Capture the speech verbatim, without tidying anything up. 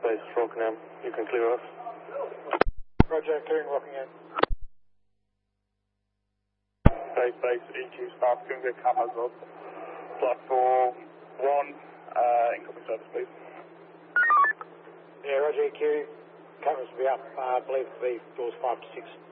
base Rockingham. You can clear off. Roger, clearing Rockingham. Base, base, E Q staff, can get cameras up. Platform one, uh, incoming service, please. Yeah, Roger, E Q. Cameras will be up, uh, I believe it'll be doors five to six.